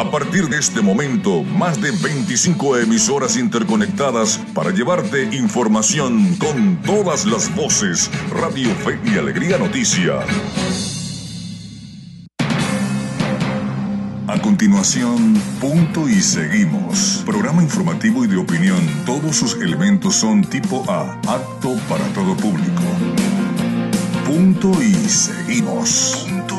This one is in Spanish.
A partir de este momento, más de 25 emisoras interconectadas para llevarte información con todas las voces. Radio Fe y Alegría Noticia. A continuación, Punto y Seguimos. Programa informativo y de opinión. Todos sus elementos son tipo A, apto para todo público. Punto y Seguimos.